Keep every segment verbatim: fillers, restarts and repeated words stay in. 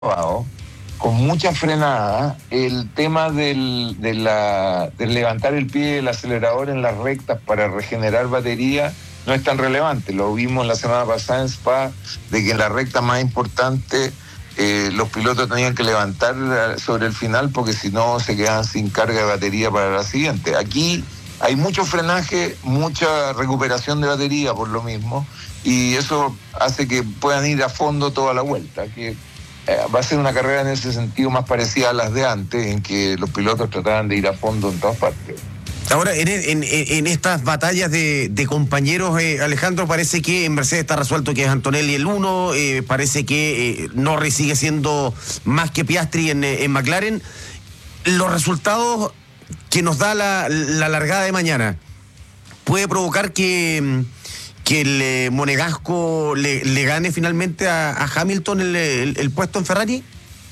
probado con mucha frenada el tema del, de la, de levantar el pie del acelerador en las rectas para regenerar batería no es tan relevante. Lo vimos la semana pasada en Spa, de que en la recta más importante eh, los pilotos tenían que levantar sobre el final porque si no se quedaban sin carga de batería para la siguiente. Aquí hay mucho frenaje, mucha recuperación de batería por lo mismo, y eso hace que puedan ir a fondo toda la vuelta, que eh, va a ser una carrera en ese sentido más parecida a las de antes, en que los pilotos trataban de ir a fondo en todas partes. Ahora, en, en, en estas batallas de, de compañeros, eh, Alejandro, parece que en Mercedes está resuelto que es Antonelli el uno, eh, parece que eh, Norris sigue siendo más que Piastri en, en McLaren. Los resultados que nos da la, la largada de mañana puede provocar que, que el eh, monegasco le, le gane finalmente a, a Hamilton el, el, el puesto en Ferrari.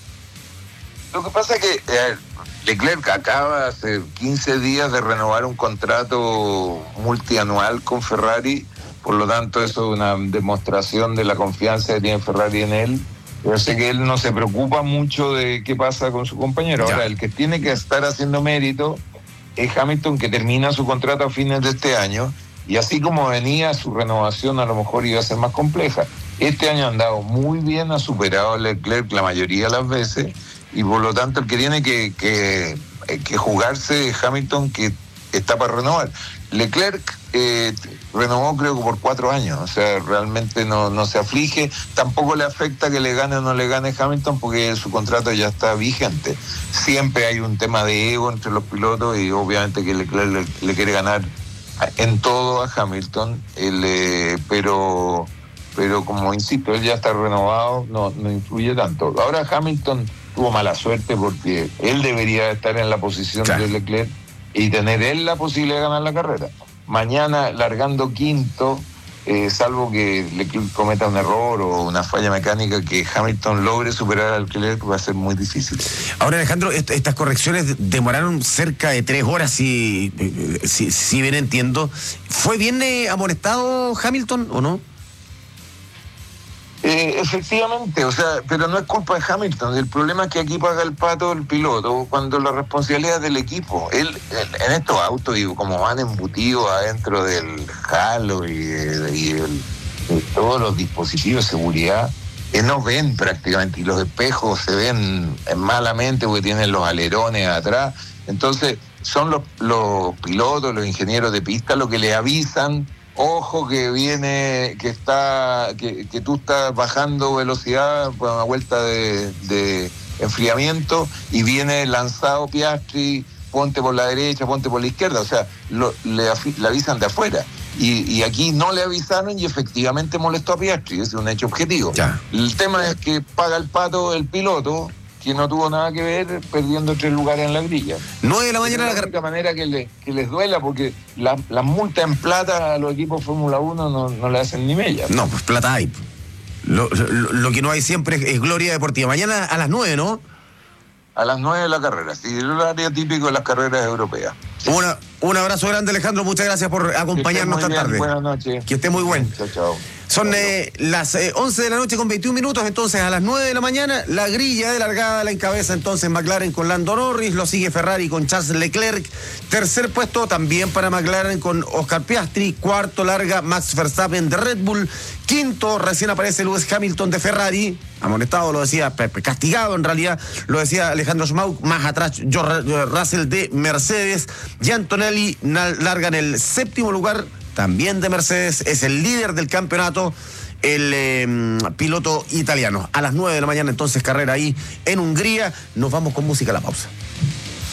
Lo que pasa es que eh, Leclerc acaba hace quince días de renovar un contrato multianual con Ferrari, por lo tanto eso es una demostración de la confianza que tiene Ferrari en él. Yo sé que él no se preocupa mucho de qué pasa con su compañero. Ahora, el que tiene que estar haciendo mérito es Hamilton, que termina su contrato a fines de este año, y así como venía, su renovación a lo mejor iba a ser más compleja. Este año ha andado muy bien, ha superado a Leclerc la mayoría de las veces, y por lo tanto el que tiene que, que, que jugarse es Hamilton, que está para renovar. Leclerc eh, renovó creo que por cuatro años, o sea, realmente no, no se aflige, tampoco le afecta que le gane o no le gane Hamilton porque su contrato ya está vigente. Siempre hay un tema de ego entre los pilotos y obviamente que Leclerc le, le quiere ganar en todo a Hamilton, él, eh, pero, pero como insisto, él ya está renovado, no, no influye tanto. Ahora Hamilton tuvo mala suerte porque él debería estar en la posición claro. de Leclerc y tener él la posibilidad de ganar la carrera. Mañana, largando quinto, eh, salvo que Leclerc cometa un error o una falla mecánica, que Hamilton logre superar al Leclerc, va a ser muy difícil. Ahora, Alejandro, est- estas correcciones demoraron cerca de tres horas, si, si, si bien entiendo. ¿Fue bien eh, amonestado Hamilton o no? Eh, efectivamente, o sea, pero no es culpa de Hamilton. El problema es que aquí paga el pato el piloto cuando la responsabilidad es del equipo. Él, él en estos autos, y como van embutidos adentro del halo y, y el, de todos los dispositivos de seguridad, eh, no ven prácticamente, y los espejos se ven malamente porque tienen los alerones atrás. Entonces son los, los pilotos, los ingenieros de pista los que le avisan: ojo que viene, que está, que, que tú estás bajando velocidad por una vuelta de, de enfriamiento y viene lanzado Piastri, ponte por la derecha, ponte por la izquierda. O sea, lo, le, le avisan de afuera. Y, y aquí no le avisaron y efectivamente molestó a Piastri, es un hecho objetivo. Ya. El tema es que paga el pato el piloto, que no tuvo nada que ver, perdiendo tres lugares en la grilla. nueve de la mañana. Es la única manera que, le, que les duela, porque las la multas en plata a los equipos Fórmula uno no, no le hacen ni mella. No, pues plata hay. Lo, lo, lo que no hay siempre es, es gloria deportiva. Mañana a las nueve, ¿no? A las nueve de la carrera, sí, el horario típico de las carreras europeas. Una, un abrazo grande, Alejandro, muchas gracias por acompañarnos tan tarde. Buenas noches. Que esté muy buen. Chao, chao. Son eh, las eh, once de la noche con veintiún minutos, entonces a las nueve de la mañana la grilla de largada la encabeza entonces McLaren con Lando Norris, lo sigue Ferrari con Charles Leclerc, tercer puesto también para McLaren con Oscar Piastri, cuarto larga Max Verstappen de Red Bull, quinto recién aparece Lewis Hamilton de Ferrari, amonestado lo decía, castigado en realidad, lo decía Alejandro Schmauk, más atrás George Russell de Mercedes, y Antonelli larga en el séptimo lugar, también de Mercedes, es el líder del campeonato, el eh, piloto italiano. A las nueve de la mañana entonces carrera ahí en Hungría. Nos vamos con música a la pausa.